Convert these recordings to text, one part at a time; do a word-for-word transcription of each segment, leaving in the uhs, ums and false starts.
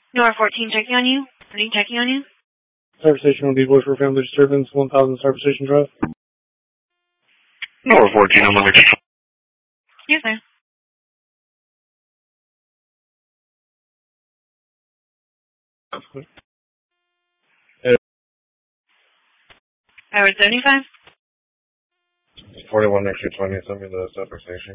Nora fourteen checking on you. Are you checking on you? Cyber Station will be voice for family disturbance, one thousand Cyber Station Drive. Nora fourteen, I'm under control. Yes, sir. Howard seventy-five? forty-one next to twenty, send me the Cyber Station.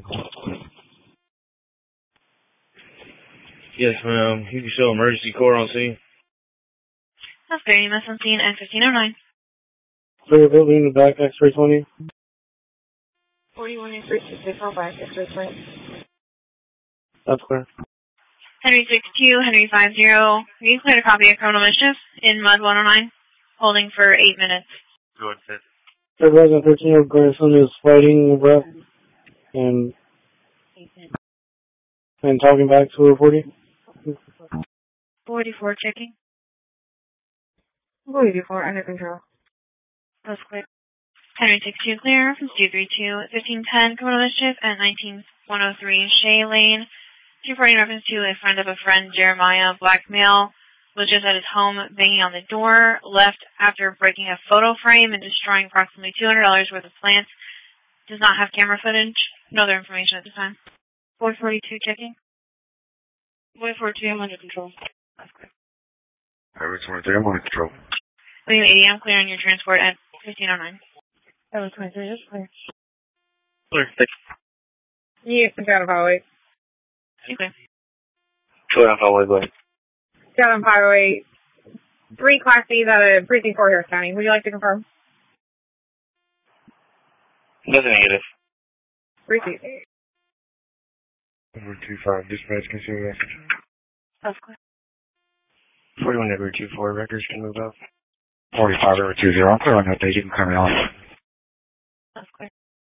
Yes, ma'am. You can show emergency core on scene. That's fair. You must on scene at fifteen oh nine. Clear building in the back, X-ray twenty. forty-one X-ray six oh five, X-ray twenty. That's clear. Henry six two, Henry five zero. You cleared a copy of criminal mischief in Mud one oh nine, holding for eight minutes. Go ahead, Sid. Third resident thirteen year old grandson is fighting breath and and talking back to reporting. forty-four checking. forty-four under control. That's clear. Henry six two clear from two three two, fifteen ten, criminal mischief at nineteen one oh three Shea Lane. two forty reference to a friend of a friend, Jeremiah, black male, was just at his home banging on the door, left after breaking a photo frame and destroying approximately two hundred dollars worth of plants. Does not have camera footage. No other information at this time. four forty-two checking. four forty-two, I'm under control. That's clear. Highway twenty-three, I'm under control. William eighty, I'm clear on your transport at fifteen oh nine. Highway twenty-three, that's clear. Clear. You got him, highway. Okay. Clear off highway, go ahead. Got him, highway. Three Class C's out of Precinct four, Harris County. Would you like to confirm? Nothing negative. Precinct. Over two five, dispatch, can you see the message? That's clear. forty-one over two four, records can move up. forty-five over two zero, I'm clear on that day, you can come on. That's clear.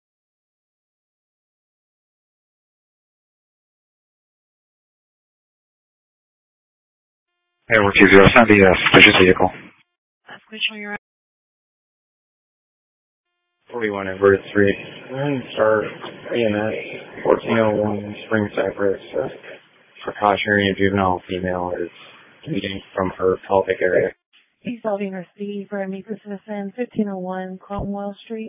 Hey, over two zero, send the uh, suspicious vehicle. That's clear, show your right. forty-one over three. Start E M S, fourteen oh one, Spring Cypress. Uh, precautionary and juvenile female is leading from her pelvic area. He's solving her speed for a meeker citizen, fifteen oh one, Cromwell Street.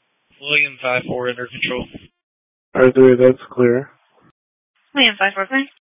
William five four under control. Alright, that's clear. William five four clear.